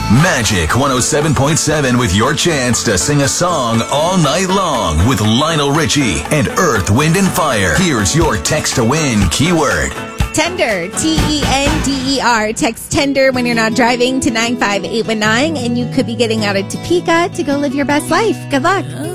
Magic 107.7 with your chance to sing a song all night long with Lionel Richie and Earth, Wind and Fire. Here's your text to win keyword. Tender, Tender. Text Tender when you're not driving to 95819, and you could be getting out of Topeka to go live your best life. Good luck.